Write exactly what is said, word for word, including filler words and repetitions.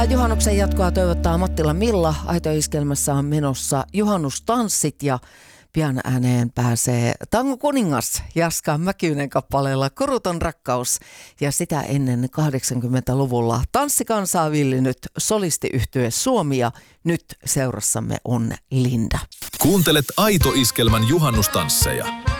Juhannuksen jatkoa toivottaa Mattila Milla. Aito-iskelmässä on menossa juhannustanssit ja pian ääneen pääsee Tango kuningas Jaska Mäkynen kappaleella Koruton rakkaus. Ja sitä ennen kahdeksankymmentäluvulla tanssikansaa villinyt solistiyhtye Suomi ja nyt seurassamme on Linda. Kuuntelet Aito-iskelmän juhannustansseja.